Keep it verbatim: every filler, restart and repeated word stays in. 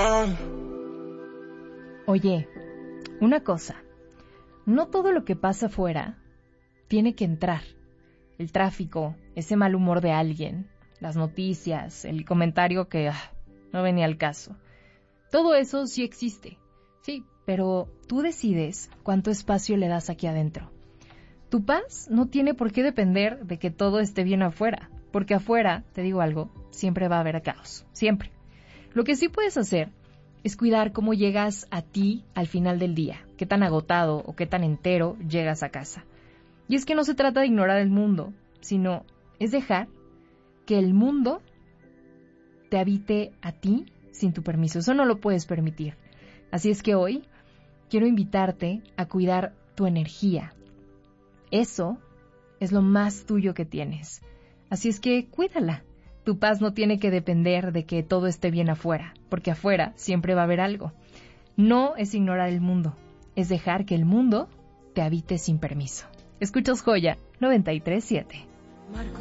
mal. Oye, una cosa, no todo lo que pasa afuera tiene que entrar. El tráfico, ese mal humor de alguien, las noticias, el comentario que ah, no venía al caso. Todo eso sí existe, sí, pero tú decides cuánto espacio le das aquí adentro. Tu paz no tiene por qué depender de que todo esté bien afuera, porque afuera, te digo algo, siempre va a haber caos, siempre. Lo que sí puedes hacer es cuidar cómo llegas a ti al final del día, qué tan agotado o qué tan entero llegas a casa. Y es que no se trata de ignorar el mundo, sino es dejar que el mundo te habite a ti sin tu permiso. Eso no lo puedes permitir. Así es que hoy quiero invitarte a cuidar tu energía. Eso es lo más tuyo que tienes. Así es que cuídala. Tu paz no tiene que depender de que todo esté bien afuera, porque afuera siempre va a haber algo. No es ignorar el mundo, es dejar que el mundo te habite sin permiso. Escuchas Joya noventa y tres punto siete.